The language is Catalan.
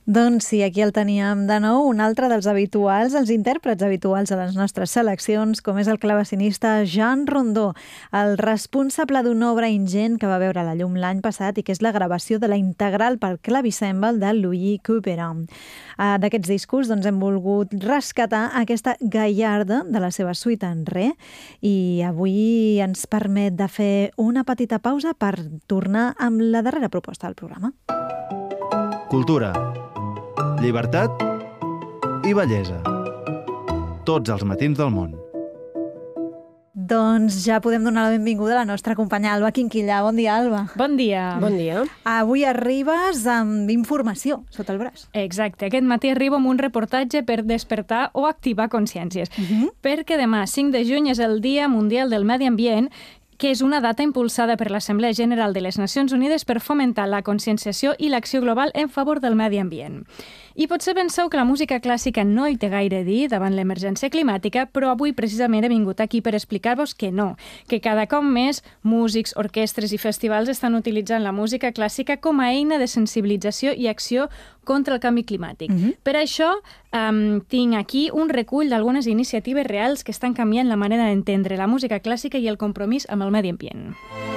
Doncs sí, aquí el teníem de nou, un altre dels habituals, els intèrprets habituals a les nostres seleccions, com és el clavecinista Jean Rondeau, el responsable d'una obra ingent que va veure la llum l'any passat i que és la gravació de la integral per clavicèmbal de Louis Couperin. D'aquests discos doncs, hem volgut rescatar aquesta Gaillarde de la seva suite en re i avui ens permet de fer una petita pausa per tornar amb la darrera proposta del programa. Cultura, llibertat i bellesa. Tots els matins del món. Doncs ja podem donar la benvinguda a la nostra companya Alba Quinquillà. Bon dia, Alba. Bon dia. Bon dia. Avui arribes amb informació sota el braç. Exacte. Aquest matí arribo amb un reportatge per despertar o activar consciències. Perquè demà, 5 de juny, és el Dia Mundial del Medi Ambient, que és una data impulsada per l'Assemblea General de les Nacions Unides per fomentar la conscienciació i l'acció global en favor del medi ambient. I potser penseu que la música clàssica no hi té gaire a dir davant l'emergència climàtica, però avui precisament he vingut aquí per explicar-vos que no, que cada cop més músics, orquestres i festivals estan utilitzant la música clàssica com a eina de sensibilització i acció contra el canvi climàtic. Per això tinc aquí un recull d'algunes iniciatives reals que estan canviant la manera d'entendre la música clàssica i el compromís amb el medi ambient.